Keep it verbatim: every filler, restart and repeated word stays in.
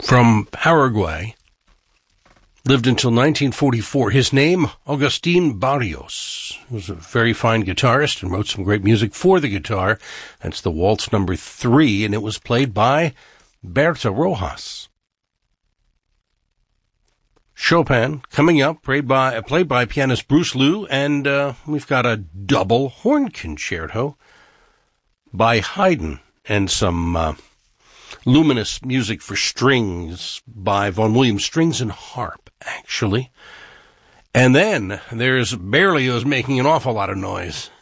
from Paraguay, lived until nineteen forty-four. His name, Agustin Barrios. He was a very fine guitarist and wrote some great music for the guitar. That's the waltz number three, and it was played by Berta Rojas. Chopin coming up, played by, played by pianist Bruce Liu, and uh, we've got a double horn concerto by Haydn and some uh, luminous music for strings by Vaughan Williams, strings and harp, actually. And then there's Berlioz making an awful lot of noise.